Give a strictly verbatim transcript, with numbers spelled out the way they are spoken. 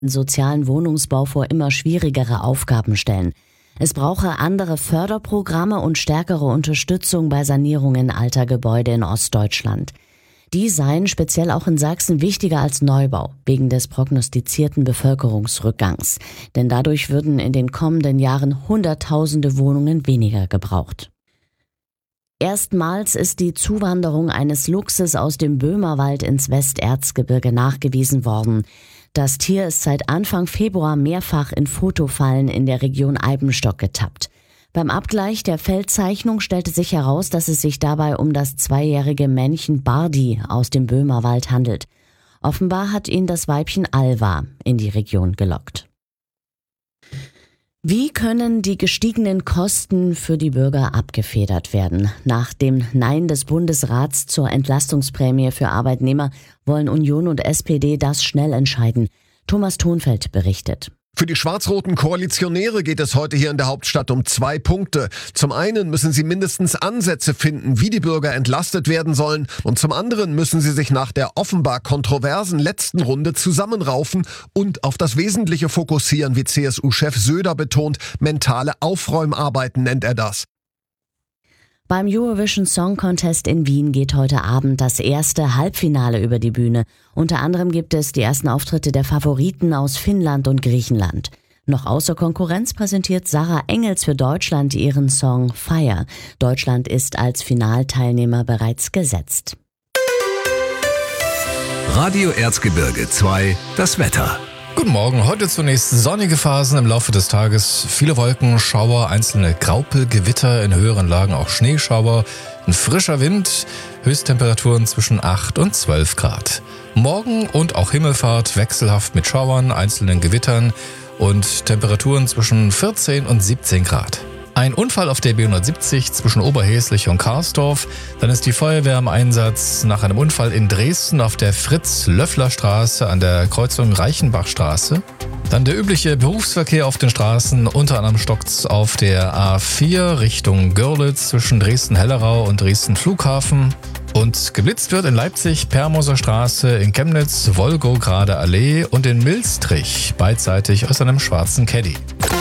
sozialen Wohnungsbau vor immer schwierigere Aufgaben stellen. Es brauche andere Förderprogramme und stärkere Unterstützung bei Sanierungen alter Gebäude in Ostdeutschland. Die seien speziell auch in Sachsen wichtiger als Neubau, wegen des prognostizierten Bevölkerungsrückgangs. Denn dadurch würden in den kommenden Jahren Hunderttausende Wohnungen weniger gebraucht. Erstmals ist die Zuwanderung eines Luchses aus dem Böhmerwald ins Westerzgebirge nachgewiesen worden. Das Tier ist seit Anfang Februar mehrfach in Fotofallen in der Region Eibenstock getappt. Beim Abgleich der Feldzeichnung stellte sich heraus, dass es sich dabei um das zweijährige Männchen Bardi aus dem Böhmerwald handelt. Offenbar hat ihn das Weibchen Alva in die Region gelockt. Wie können die gestiegenen Kosten für die Bürger abgefedert werden? Nach dem Nein des Bundesrats zur Entlastungsprämie für Arbeitnehmer wollen Union und S P D das schnell entscheiden. Thomas Thonfeld berichtet. Für die schwarz-roten Koalitionäre geht es heute hier in der Hauptstadt um zwei Punkte. Zum einen müssen sie mindestens Ansätze finden, wie die Bürger entlastet werden sollen. Und zum anderen müssen sie sich nach der offenbar kontroversen letzten Runde zusammenraufen und auf das Wesentliche fokussieren, wie C S U-Chef Söder betont. Mentale Aufräumarbeiten nennt er das. Beim Eurovision Song Contest in Wien geht heute Abend das erste Halbfinale über die Bühne. Unter anderem gibt es die ersten Auftritte der Favoriten aus Finnland und Griechenland. Noch außer Konkurrenz präsentiert Sarah Engels für Deutschland ihren Song Fire. Deutschland ist als Finalteilnehmer bereits gesetzt. Radio Erzgebirge zwei, das Wetter. Guten Morgen, heute zunächst sonnige Phasen im Laufe des Tages, viele Wolken, Schauer, einzelne Graupelgewitter, in höheren Lagen auch Schneeschauer, ein frischer Wind, Höchsttemperaturen zwischen acht und zwölf Grad. Morgen und auch Himmelfahrt wechselhaft mit Schauern, einzelnen Gewittern und Temperaturen zwischen vierzehn und siebzehn Grad. Ein Unfall auf der B hundertsiebzig zwischen Oberhäslich und Karsdorf. Dann ist die Feuerwehr im Einsatz nach einem Unfall in Dresden auf der Fritz-Löffler-Straße an der Kreuzung Reichenbachstraße. Dann der übliche Berufsverkehr auf den Straßen. Unter anderem stockt's auf der A vier Richtung Görlitz zwischen Dresden-Hellerau und Dresden-Flughafen. Und geblitzt wird in Leipzig, Permoser Straße, in Chemnitz, Wolgograde Allee und in Milstrich, beidseitig aus einem schwarzen Caddy.